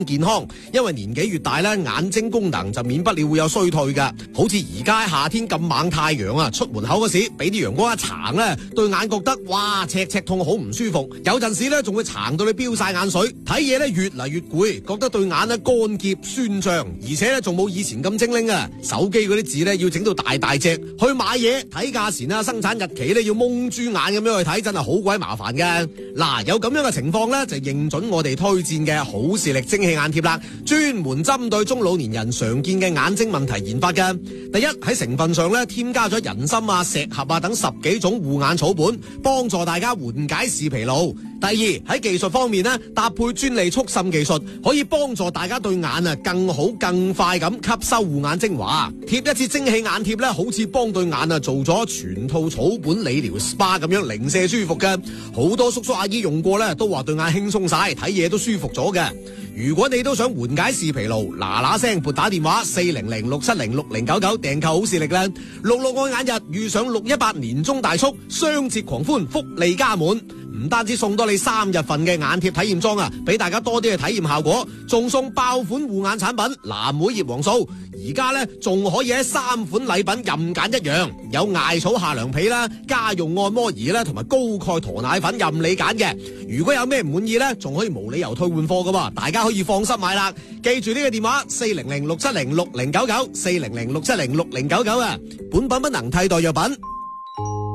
健康，因為年紀越大咧，眼睛功能就免不了會有衰退㗎。好似而家夏天咁猛太陽啊，出門口嗰時俾啲陽光一撐咧，對眼覺得哇赤赤痛好唔舒服，有陣時咧仲會撐到你飆晒眼水，睇嘢咧越嚟越攰，覺得對眼咧乾澀酸脹，而且咧仲冇以前咁精靈啊！手機嗰啲字咧要整到大大隻，去買嘢睇價錢啊、生產日期咧要蒙豬眼咁樣去睇，真係好鬼麻煩嘅。嗱，有咁樣嘅情況咧，就認準我哋推薦嘅好視力精氣眼貼啦，專門針對中老年人常見嘅眼睛問題研發嘅。第一，喺成分上咧添加咗人參啊、石斛啊等10幾種護眼草本，幫助大家緩解視疲勞。第二，喺技術方面咧，搭配專利速滲技術，可以幫助大家對眼啊更好更快咁吸收護眼精華。貼一次精氣眼貼咧，好似幫對眼啊做咗全套草本理療 SPA 咁樣，零舍舒服嘅。好多叔叔阿姨用過咧，都話對眼輕鬆晒，睇嘢都舒服咗嘅。如果你都想緩解視疲勞，嗱聲撥打電話400-670-6099訂購好視力啦！66愛眼日遇上618年中大促，雙節狂歡，福利加滿。唔單止送多你3日份嘅眼貼體驗裝啊，俾大家多啲嘅體驗效果，仲送爆款護眼產品藍莓葉黃素。而家咧仲可以喺3款禮品任揀一樣，有艾草下涼被啦、家用按摩儀啦，同埋高鈣駝奶粉任你揀嘅。如果有咩唔滿意咧，仲可以無理由退換貨噶，大家可以放心買啦。記住呢個電話400-670-6099，400-670-6099啊！本品不能替代藥品。